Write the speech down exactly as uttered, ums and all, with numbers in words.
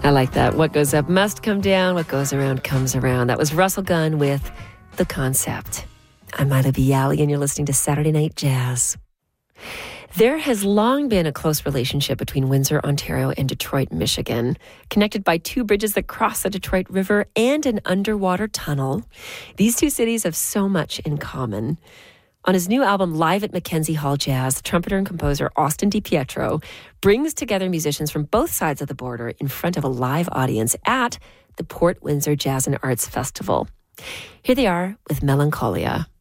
I like that. What goes up must come down. What goes around comes around. That was Russell Gunn with The Concept. I'm Mila Bialy, and you're listening to Saturday Night Jazz. There has long been a close relationship between Windsor, Ontario, and Detroit, Michigan, connected by two bridges that cross the Detroit River and an underwater tunnel. These two cities have so much in common. On his new album, Live at Mackenzie Hall Jazz, trumpeter and composer Austin DiPietro brings together musicians from both sides of the border in front of a live audience at the Port Windsor Jazz and Arts Festival. Here they are with Melancholia.